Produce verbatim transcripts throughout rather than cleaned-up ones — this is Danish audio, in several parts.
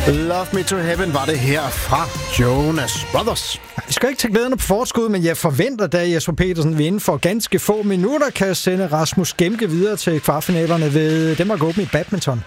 Love Me To Heaven var det her fra Jonas Brothers. Jeg skal ikke tage glæderne på forskud, men jeg forventer, da Jesper Petersen vil inden for ganske få minutter kan sende Rasmus Gemke videre til kvartfinalerne ved Danmark Open i badminton.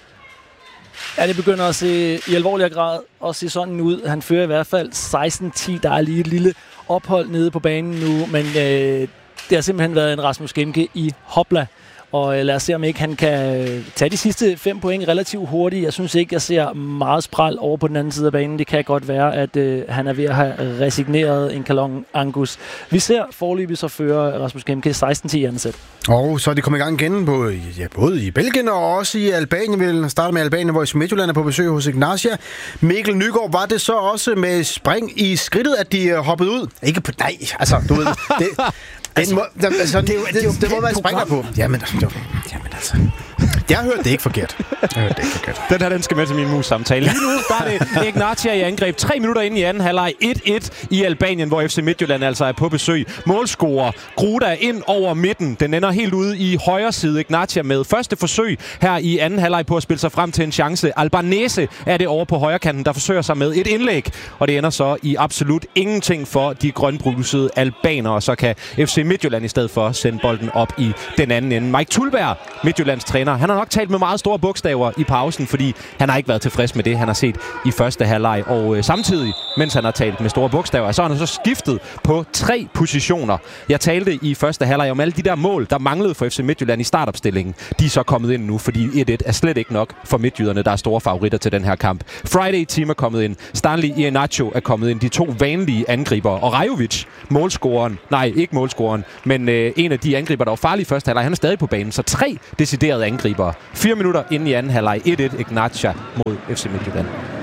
Ja, det begynder at se i alvorlig grad at se sådan ud. Han fører i hvert fald seksten ti. Der er lige et lille ophold nede på banen nu, men øh, det har simpelthen været en Rasmus Gemke i hopla. Og lad os se, om ikke han kan tage de sidste fem point relativt hurtigt. Jeg synes ikke, jeg ser meget spral over på den anden side af banen. Det kan godt være, at øh, han er ved at have resigneret en Kalon Angus. Vi ser forløbig så fører Rasmus Gemke seksten ti i andet sæt. Og så er de kommet i gang igen på, ja, både i Belgien og også i Albanien. Vi vil starte med Albanien, hvor i Midtjylland er på besøg hos Ignatia. Mikkel Nygaard, var det så også med spring i skridtet, at de hoppede ud? Ikke på nej, altså du ved det. Altså, må, altså, det, det, det, det må være springer på. Jamen, jamen altså. Jeg hørte det ikke forkert. Jeg hørte det ikke forkert. Den her, den skal med til min mus-samtale. Lige nu, der er det Ignatia i angreb. Tre minutter inde i anden halvleg. et et i Albanien, hvor F C Midtjylland altså er på besøg. Målscorer Gruda ind over midten. Den ender helt ude i højre side. Ignatia med første forsøg her i anden halvleg på at spille sig frem til en chance. Albanese er det over på højre kanten, der forsøger sig med et indlæg. Og det ender så i absolut ingenting for de grønbrusede albanere. Så kan F C Midtjylland i stedet for sende bolden op i den anden ende. Mike Tulberg, Midtjyllands træner, han har nok talt med meget store bogstaver i pausen, fordi han har ikke været tilfreds med det, han har set i første halvleg. Og øh, samtidig, mens han har talt med store bogstaver, så har han så skiftet på tre positioner. Jeg talte i første halvleg om alle de der mål, der manglede for F C Midtjylland i startopstillingen. De er så kommet ind nu, fordi et et er slet ikke nok for midtjyderne, der er store favoritter til den her kamp. Friday Team er kommet ind. Stanley Iheanacho er kommet ind. De to vanlige angriber. Og Rajovic, målscoreren, nej, ikke målscoreren, men øh, en af de angriber, der var farlige i første halvleg, han er stadig på banen. Så tre deciderede angriber. Fire minutter inden i anden halvleg. et et Ignatia mod F C Midtjylland.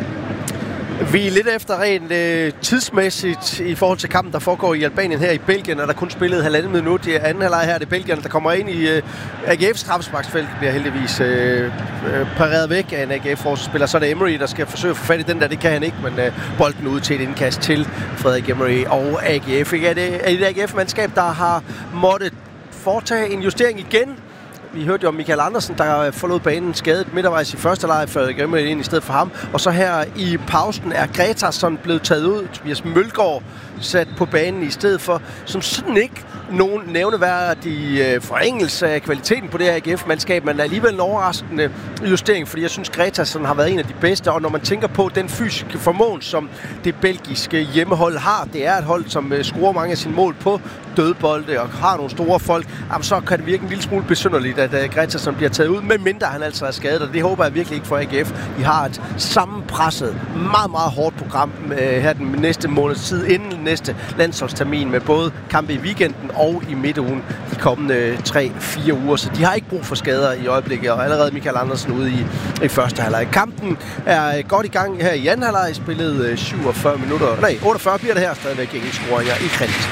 Vi er lidt efter rent øh, tidsmæssigt i forhold til kampen, der foregår i Albanien her i Belgien, og der kun spillet halvanden minut i anden halvleg her. Det er Belgien, der kommer ind i øh, A G F's straffesparksfelt, bliver heldigvis øh, øh, pareret væk af en A G F-forsvarsspiller. Så er det Emery, der skal forsøge at få fat i den der. Det kan han ikke, men øh, bolden ud til et indkast til Frederik Emery og A G F. Ikke? Er det er det A G F-mandskab, der har måttet foretage en justering igen? Vi hørte jo om Michael Andersen, der forlod banen skadet midtervejs i første leg, før jeg glemmer ind i stedet for ham. Og så her i pausen er Gretarsson blevet taget ud. Tobias Mølgaard sat på banen i stedet for, som sådan ikke nogen nævneværdig forringelse af kvaliteten på det her A G F-mandskab, men alligevel en overraskende justering, fordi jeg synes, Gretarsson har været en af de bedste, og når man tænker på den fysiske formåen, som det belgiske hjemmehold har, det er et hold, som scorer mange af sine mål på dødbolde og har nogle store folk, så kan det virke en lille smule besynderligt, at Gretarsson bliver taget ud, medmindre han altså er skadet, og det håber jeg virkelig ikke for A G F. De har et sammenpresset, meget, meget hårdt program her den næste måneds tid, inden næste landsholdstermin, med både kampe i weekenden og i midtugen de kommende tre fire uger, så de har ikke brug for skader i øjeblikket, og allerede Michael Andersen ude i, i første halvleg. Kampen er godt i gang her i anden halvleg, spillet syvogfyrre minutter, nej, otteogfyrre bliver det her, stadigvæk ingen scoringer i kreds.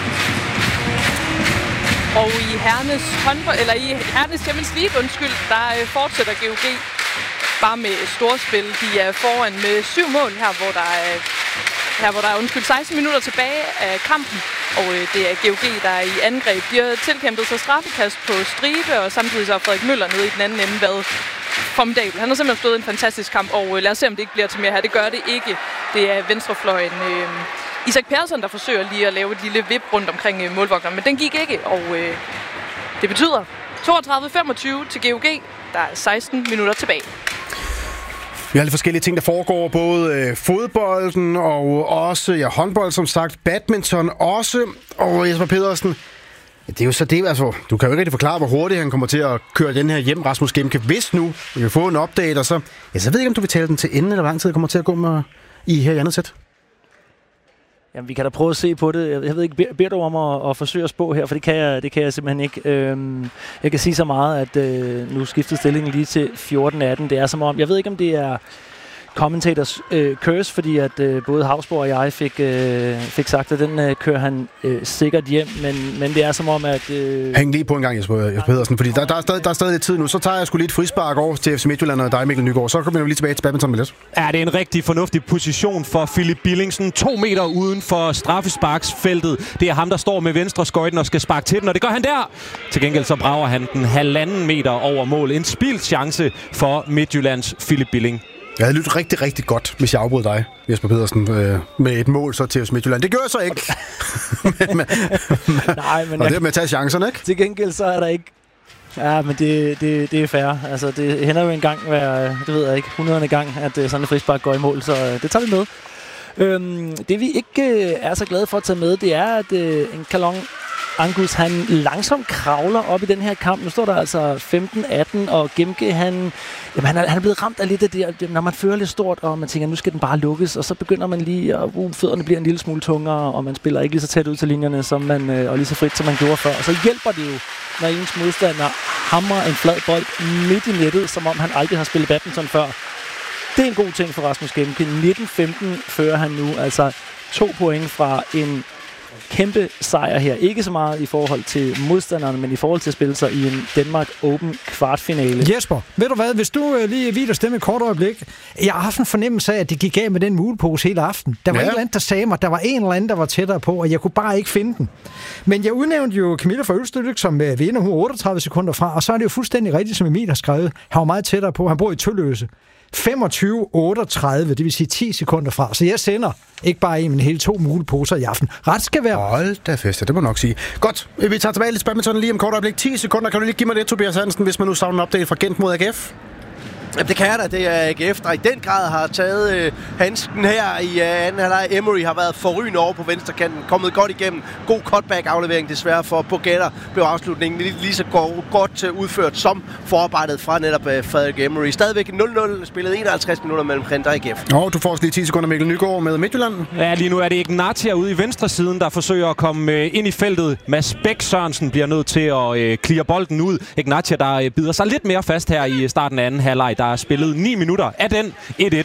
Og i Hernes håndbold, eller i Hernes Champions League, undskyld, der fortsætter G O G bare med storspil. De er foran med syv mål her, hvor der er, her, hvor der er undskyld, seksten minutter tilbage af kampen. Og det er G O G, der er i angreb. De har tilkæmpet sig straffekast på stribe, og samtidig så har Frederik Møller nede i den anden ende været formidabel. Han har simpelthen stået en fantastisk kamp, og lad os se, om det ikke bliver til mere her. Det gør det ikke. Det er venstrefløjen øh, Isak Persson, der forsøger lige at lave et lille vip rundt omkring øh, målvogteren, men den gik ikke, og øh, det betyder toogtredive femogtyve til G O G. Der er seksten minutter tilbage. Vi har lidt forskellige ting, der foregår, både øh, fodbolden og også ja, håndbold, som sagt, badminton også, og Jesper Pedersen. Det er jo så det, altså, du kan jo ikke rigtig forklare, hvor hurtigt han kommer til at køre den her hjem, Rasmus Gemke. Hvis nu vi kan få en update, og så, ja, så ved jeg ikke, om du vil tale den til enden, eller hvor lang tid det kommer til at gå med i her i andet sæt. Jamen, vi kan da prøve at se på det. Jeg, jeg ved ikke, beder du om at, at forsøge at spå her, for det kan jeg, det kan jeg simpelthen ikke. Øhm, jeg kan sige så meget, at øh, nu skifter stillingen lige til fjorten atten. Det er som om, jeg ved ikke, om det er commentators øh, curse, fordi at øh, både Havsborg og jeg fik, øh, fik sagt, at den øh, kører han øh, sikkert hjem, men, men det er som om, at... Øh, Hæng lige på en gang, Jesper, Jesper Pedersen, fordi der, der, er stadig, der er stadig lidt tid nu. Så tager jeg sgu lige et frispark over til F C Midtjylland og dig, Mikkel Nygaard. Så kommer vi lige tilbage til badminton med lidt. Ja, det er en rigtig fornuftig position for Philip Billingsen. To meter uden for straffesparksfeltet. Det er ham, der står med venstre skøjten og skal sparke til den, og det gør han der. Til gengæld så brager han den halvanden meter over mål. En spildt chance for Midtjyllands Philip Billing. Jeg havde lyttet rigtig, rigtig godt, hvis jeg afbrød dig, Jesper Pedersen, øh, med et mål så til Midtjylland. Det gør jeg så ikke. men, men, Nej, men og jeg, det er med at tage chancerne, ikke? til gengæld så er der ikke... Ja, men det, det, det er fair. Altså, det hænder jo en gang hver, det ved jeg ikke, hundrederne gang, at sådan en frispark går i mål, så øh, det tager vi med. Øhm, det vi ikke øh, er så glade for at tage med, det er, at øh, en Kalon Angus, han langsomt kravler op i den her kamp. Nu står der altså femten atten, og Gemke, han, jamen, han, er, han er blevet ramt af lidt af det, når man fører lidt stort, og man tænker, nu skal den bare lukkes, og så begynder man lige, at uh, fødderne bliver en lille smule tungere, og man spiller ikke lige så tæt ud til linjerne, som man, øh, og lige så frit, som man gjorde før. Og så hjælper det jo, når ens modstander hamrer en flad bold midt i nettet, som om han aldrig har spillet badminton før. Det er en god ting for Rasmus Gemke. nitten femten fører han nu, altså to point fra en kæmpe sejr her. Ikke så meget i forhold til modstanderne, men i forhold til at spille sig i en Danmark Open kvartfinale. Jesper, ved du hvad? Hvis du uh, lige vider stemme et kort øjeblik. Jeg har haft en fornemmelse af, at det gik af med den mulepose hele aften. Der var ja. en eller anden, der sagde mig, der var en eller anden, der var tættere på, og jeg kunne bare ikke finde den. Men jeg udnævnte jo Camilla fra Ølstykke, som uh, vinder otteogtredive sekunder fra, og så er det jo fuldstændig rigtigt, som Emil har skrevet. Han var meget tættere på. Han bor i Tølløse. femogtyve otteogtredive, det vil sige ti sekunder fra. Så jeg sender ikke bare en, men hele to muleposer i aften. Ret skal være. Hold da fest, det må nok sige. Godt, vi tager tilbage lidt badminton lige om kort øjeblik. ti sekunder, kan du lige give mig det, Tobias Hansen, hvis man nu savner en update fra Gent mod A G F? Jamen, det kan jeg da. Det er A G F, der i den grad har taget øh, handsken her i øh, anden halvleg. Emery har været forrygende over på venstrekanten, kommet godt igennem. God cutback-aflevering desværre for Bogetter. Blev afslutningen lige, lige så go- godt øh, udført som forarbejdet fra netop øh, Frederik Emery. Stadigvæk nul nul, spillet enoghalvtreds minutter mellem Gent og A G F. Og du får også lige ti sekunder, Mikkel Nygaard med Midtjylland. Ja, lige nu er det Ignatia ude i venstre siden, der forsøger at komme øh, ind i feltet. Mads Bæk Sørensen bliver nødt til at øh, clear bolden ud. Ignatia, der øh, bider sig lidt mere fast her i starten af anden halvleg. Der er spillet ni minutter af den et et